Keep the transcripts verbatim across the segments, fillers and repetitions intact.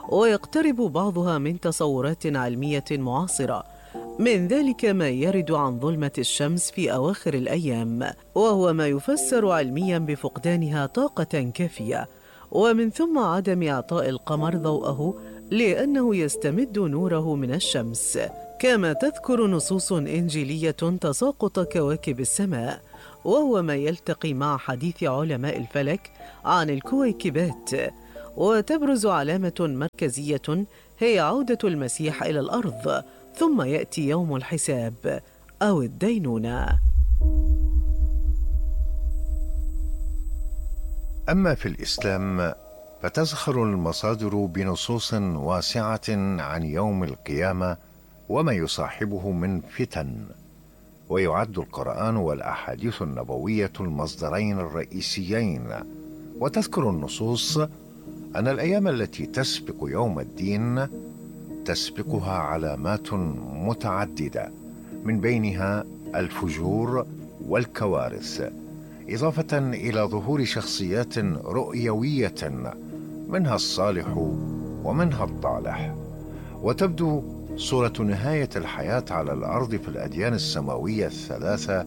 ويقترب بعضها من تصورات علمية معاصرة. من ذلك ما يرد عن ظلمة الشمس في أواخر الأيام، وهو ما يفسر علميا بفقدانها طاقة كافية، ومن ثم عدم إعطاء القمر ضوءه لأنه يستمد نوره من الشمس. كما تذكر نصوص إنجيلية تساقط كواكب السماء، وهو ما يلتقي مع حديث علماء الفلك عن الكويكبات. وتبرز علامة مركزية هي عودة المسيح إلى الأرض، ثم يأتي يوم الحساب أو الدينونة. أما في الإسلام فتزخر المصادر بنصوص واسعة عن يوم القيامة وما يصاحبه من فتن، ويعد القرآن والأحاديث النبوية المصدرين الرئيسيين. وتذكر النصوص أن الأيام التي تسبق يوم الدين تسبقها علامات متعددة، من بينها الفجور والكوارث، إضافة إلى ظهور شخصيات رؤيوية منها الصالح ومنها الطالح. وتبدو صورة نهاية الحياة على الأرض في الأديان السماوية الثلاثة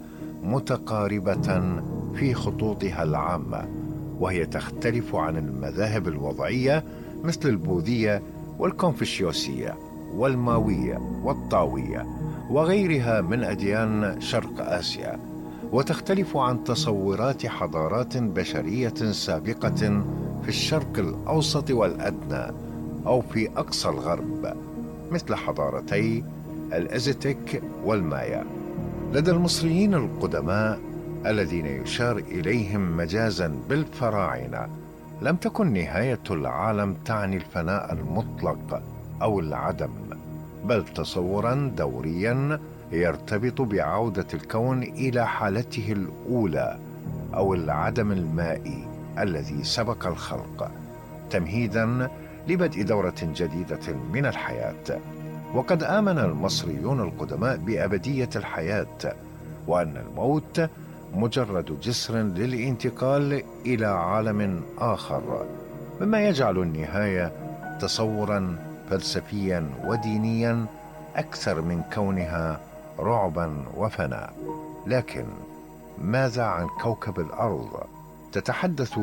متقاربة في خطوطها العامة، وهي تختلف عن المذاهب الوضعية مثل البوذية والكونفوشيوسية والماوية والطاوية وغيرها من أديان شرق آسيا، وتختلف عن تصورات حضارات بشرية سابقة في الشرق الأوسط والأدنى أو في أقصى الغرب، مثل حضارتي الأزتك والمايا. لدى المصريين القدماء الذين يشار إليهم مجازا بالفراعنة، لم تكن نهاية العالم تعني الفناء المطلق أو العدم، بل تصورا دوريا يرتبط بعودة الكون إلى حالته الأولى أو العدم المائي الذي سبق الخلق، تمهيدا لبدء دورة جديدة من الحياة. وقد آمن المصريون القدماء بأبدية الحياة، وأن الموت مجرد جسر للانتقال إلى عالم آخر، مما يجعل النهاية تصورا فلسفيا ودينيا أكثر من كونها رعبا وفناء. لكن ماذا عن كوكب الأرض؟ تتحدث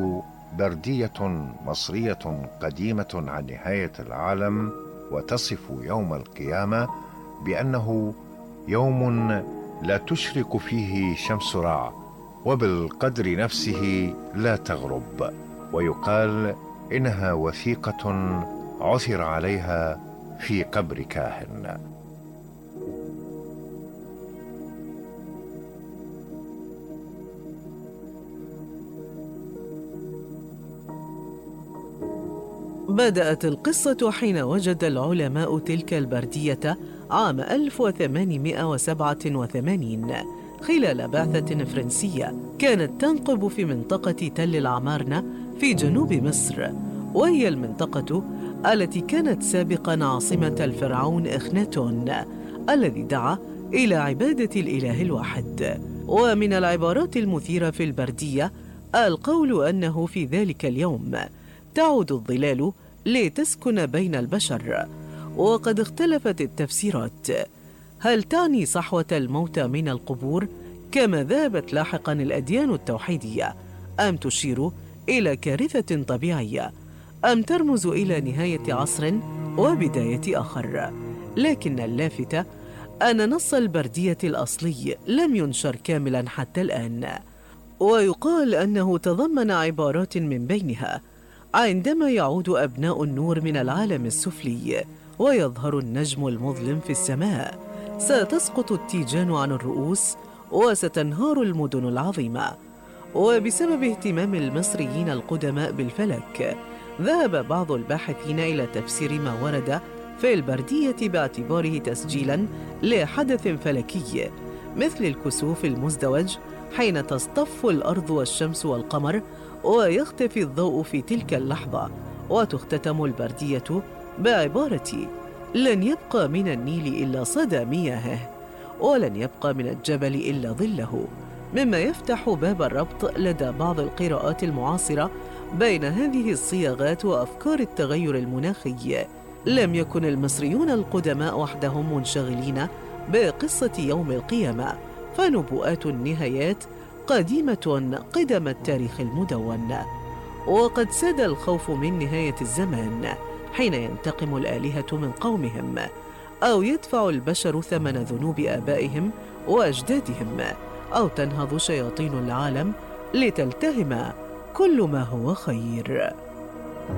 بردية مصرية قديمة عن نهاية العالم، وتصف يوم القيامة بأنه يوم لا تشرق فيه شمس رع، وبالقدر نفسه لا تغرب، ويقال إنها وثيقة عثر عليها في قبر كاهن. بدأت القصة حين وجد العلماء تلك البردية عام ألف وثمانمائة وسبعة وثمانين خلال بعثة فرنسية كانت تنقب في منطقة تل العمارنة في جنوب مصر، وهي المنطقة التي كانت سابقا عاصمة الفرعون إخناتون الذي دعا إلى عبادة الإله الواحد. ومن العبارات المثيرة في البردية القول أنه في ذلك اليوم تعود الظلال لتسكن بين البشر. وقد اختلفت التفسيرات، هل تعني صحوة الموتى من القبور كما ذهبت لاحقا الأديان التوحيدية، أم تشير إلى كارثة طبيعية، أم ترمز إلى نهاية عصر وبداية آخر؟ لكن اللافت أن نص البردية الأصلي لم ينشر كاملا حتى الآن، ويقال أنه تضمن عبارات من بينها: عندما يعود أبناء النور من العالم السفلي ويظهر النجم المظلم في السماء، ستسقط التيجان عن الرؤوس وستنهار المدن العظيمة. وبسبب اهتمام المصريين القدماء بالفلك، ذهب بعض الباحثين إلى تفسير ما ورد في البردية باعتباره تسجيلا لحدث فلكي مثل الكسوف المزدوج، حين تصطف الأرض والشمس والقمر ويختفي الضوء في تلك اللحظة. وتختتم البردية بعبارة: لن يبقى من النيل إلا صدى مياهه، ولن يبقى من الجبل إلا ظله، مما يفتح باب الربط لدى بعض القراءات المعاصرة بين هذه الصياغات وأفكار التغير المناخي، لم يكن المصريون القدماء وحدهم منشغلين بقصة يوم القيامة، فنبوءات النهايات قديمة قدم التاريخ المدون. وقد ساد الخوف من نهاية الزمان حين ينتقم الآلهة من قومهم، أو يدفع البشر ثمن ذنوب آبائهم وأجدادهم، أو تنهض شياطين العالم لتلتهم كل ما هو خير.